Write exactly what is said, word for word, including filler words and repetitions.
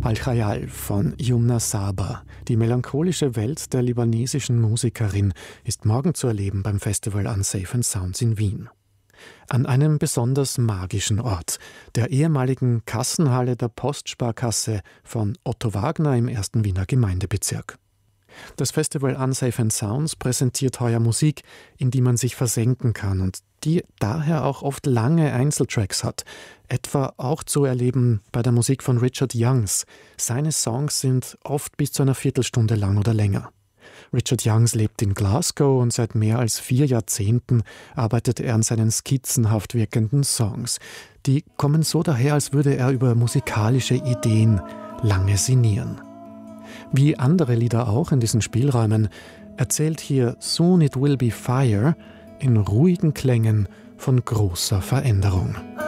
Al-Khayal von Yumna Saba. Die melancholische Welt der libanesischen Musikerin ist morgen zu erleben beim Festival Unsafe and Sounds in Wien. An einem besonders magischen Ort, der ehemaligen Kassenhalle der Postsparkasse von Otto Wagner im ersten Wiener Gemeindebezirk. Das Festival Unsafe and Sounds präsentiert heuer Musik, in die man sich versenken kann und die daher auch oft lange Einzeltracks hat. Etwa auch zu erleben bei der Musik von Richard Youngs. Seine Songs sind oft bis zu einer Viertelstunde lang oder länger. Richard Youngs lebt in Glasgow und seit mehr als vier Jahrzehnten arbeitet er an seinen skizzenhaft wirkenden Songs. Die kommen so daher, als würde er über musikalische Ideen lange sinnieren. Wie andere Lieder auch in diesen Spielräumen erzählt hier Soon It Will Be Fire in ruhigen Klängen von großer Veränderung.